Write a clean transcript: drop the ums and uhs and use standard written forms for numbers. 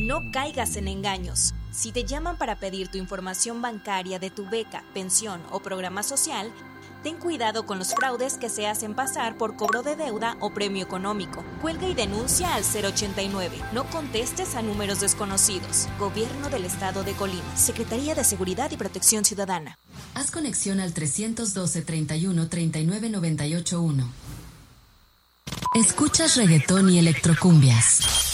No caigas en engaños. Si te llaman para pedir tu información bancaria de tu beca, pensión o programa social, ten cuidado con los fraudes que se hacen pasar por cobro de deuda o premio económico. Cuelga y denuncia al 089. No contestes a números desconocidos. Gobierno del Estado de Colima. Secretaría de Seguridad y Protección Ciudadana. Haz conexión al 312 31 39 98 1. Escuchas reggaetón y electrocumbias.